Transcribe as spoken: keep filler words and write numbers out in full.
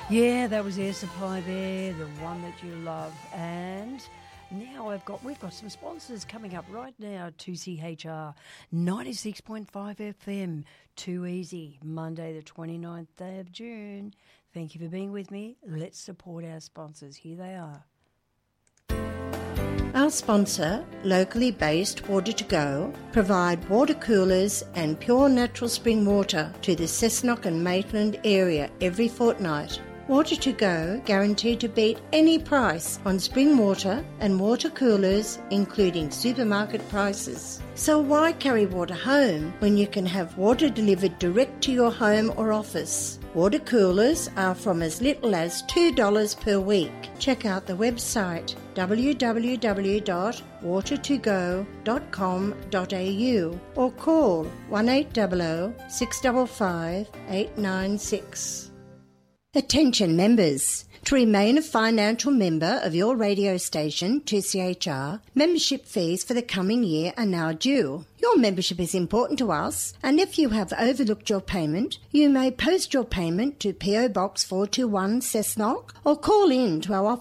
Yeah, that was Air Supply there, the one that you love. And now I've got we've got some sponsors coming up right now. two C H R ninety-six point five F M, Too Easy, Monday the twenty-ninth day of June. Thank you for being with me. Let's support our sponsors. Here they are. Our sponsor, locally based Water to Go, provide water coolers and pure natural spring water to the Cessnock and Maitland area every fortnight. Water to Go guaranteed to beat any price on spring water and water coolers, including supermarket prices. So why carry water home when you can have water delivered direct to your home or office? Water coolers are from as little as two dollars per week. Check out the website w w w dot water to go dot com dot a u or call one eight hundred, six five five, eight nine six. Attention members. To remain a financial member of your radio station, two C H R, membership fees for the coming year are now due. Your membership is important to us, and if you have overlooked your payment, you may post your payment to P O Box four two one Cessnock or call in to our